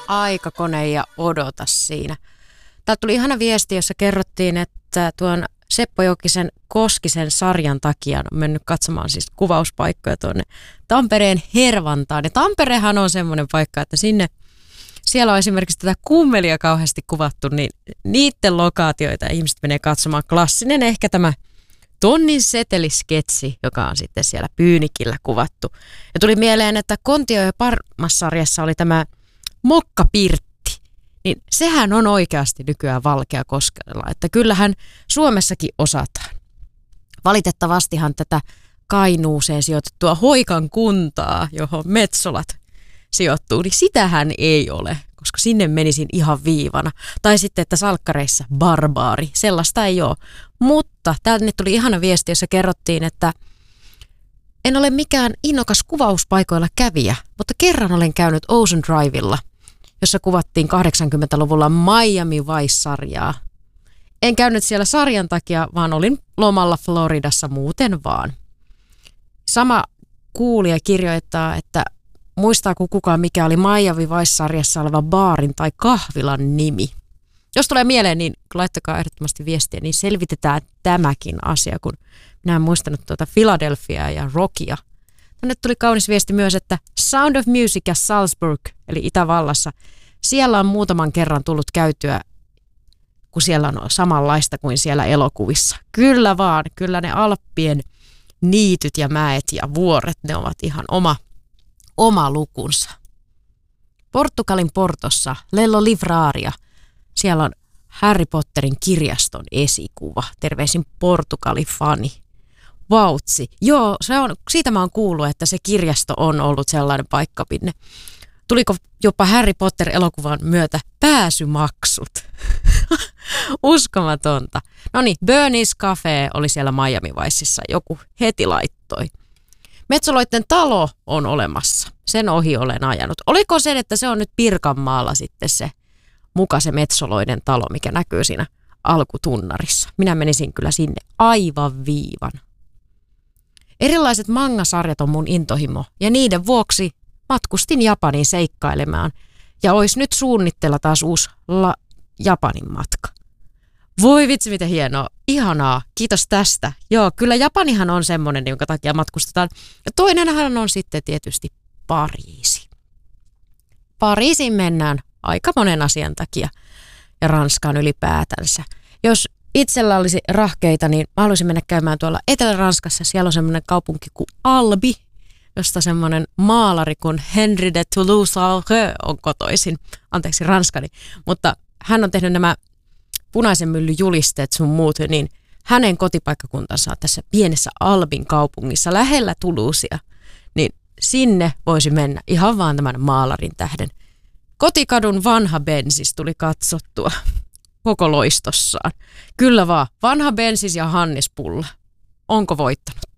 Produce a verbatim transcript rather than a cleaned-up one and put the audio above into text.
Aikakone ja odota siinä. Täältä tuli ihana viesti, jossa kerrottiin, että tuon Seppo Jokisen Koskisen sarjan takia on mennyt katsomaan siis kuvauspaikkoja tuonne Tampereen Hervantaan. Ja Tamperehan on semmoinen paikka, että sinne, siellä on esimerkiksi tätä kummelia kauheasti kuvattu, niin niiden lokaatioita ihmiset menee katsomaan. Klassinen ehkä tämä Tonnin setelisketsi, joka on sitten siellä Pyynikillä kuvattu. Ja tuli mieleen, että Kontio ja Parmas-sarjassa oli tämä Mokkapirtti. Niin sehän on oikeasti nykyään Valkeakoskella, että kyllähän Suomessakin osataan. Valitettavastihan tätä Kainuuseen sijoitettua Hoikan kuntaa, johon Metsolat sijoittuu, niin sitähän ei ole, koska sinne menisin ihan viivana. Tai sitten, että salkkareissa barbaari, sellaista ei ole. Mutta tänne tuli ihana viesti, jossa kerrottiin, että en ole mikään innokas kuvauspaikoilla kävijä, mutta kerran olen käynyt Ocean Drivella, jossa kuvattiin kahdeksankymmentäluvulla Miami Vice-sarjaa. En käynyt siellä sarjan takia, vaan olin lomalla Floridassa muuten vaan. Sama kuulija kirjoittaa, että muistaako kukaan mikä oli Miami Vice-sarjassa oleva baarin tai kahvilan nimi. Jos tulee mieleen, niin laittakaa ehdottomasti viestiä, niin selvitetään tämäkin asia, kun minä en muistanut tuota Philadelphiaa ja Rockia. Tänne tuli kaunis viesti myös, että Sound of Music ja Salzburg, eli Itävallassa, siellä on muutaman kerran tullut käytyä, kun siellä on samanlaista kuin siellä elokuvissa. Kyllä vaan, kyllä ne Alppien niityt ja mäet ja vuoret, ne ovat ihan oma, oma lukunsa. Portugalin Portossa, Lello Livraria, siellä on Harry Potterin kirjaston esikuva. Terveisin Portugali-fani. Vautsi. Joo, se on, siitä mä oon kuullut, että se kirjasto on ollut sellainen paikka, minne tuliko jopa Harry Potter-elokuvan myötä pääsymaksut. Uskomatonta. No niin, Bernie's Cafe oli siellä Miami Viceissa. Joku heti laittoi. Metsoloitten talo on olemassa. Sen ohi olen ajanut. Oliko se, että se on nyt Pirkanmaalla sitten se muka se Metsoloiden talo, mikä näkyy siinä alkutunnarissa? Minä menisin kyllä sinne aivan viivan. Erilaiset mangasarjat on mun intohimo ja niiden vuoksi matkustin Japaniin seikkailemaan ja olisi nyt suunnitteilla taas uusi la- Japanin matka. Voi vitsi, miten hienoa. Ihanaa. Kiitos tästä. Joo, kyllä Japanihan on semmoinen, jonka takia matkustetaan. Ja toinenhan on sitten tietysti Pariisi. Pariisiin mennään aika monen asian takia ja Ranskaan ylipäätänsä. Jos itsellä olisi rahkeita, niin mä haluaisin mennä käymään tuolla Etelä-Ranskassa. Siellä on semmoinen kaupunki kuin Albi, josta semmoinen maalari kuin Henri de Toulouse-Lautreux on kotoisin. Anteeksi ranskani. Mutta hän on tehnyt nämä punaisen myllyn julisteet sun muut, niin hänen kotipaikkakuntansa on tässä pienessä Albin kaupungissa lähellä Toulousea. Niin sinne voisi mennä ihan vaan tämän maalarin tähden. Kotikadun vanha bensis tuli katsottua koko loistossaan. Kyllä vaan, vanha bensis ja Hannispulla. Onko voittanut?